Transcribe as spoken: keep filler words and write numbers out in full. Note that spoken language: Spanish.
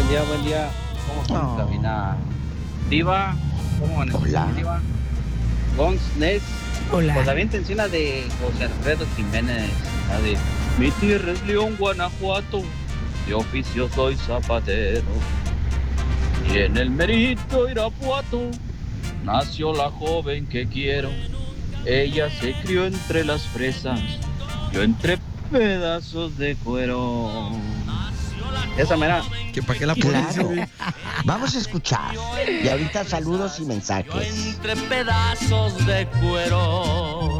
Buen día, buen día. ¿Cómo estamos, No. cabina? Diva, ¿cómo van a Hola. Diva? Gons, Nes, Hola. pues la avienten una de José Alfredo Jiménez, la de Mi tierra es León, Guanajuato, de oficio soy zapatero. Y en el Merito, Irapuato, nació la joven que quiero. Ella se crió entre las fresas, yo entre pedazos de cuero. Esa mera. ¿Que para qué la pones? Claro. Vamos a escuchar. Y ahorita saludos y mensajes. Entre pedazos de cuero.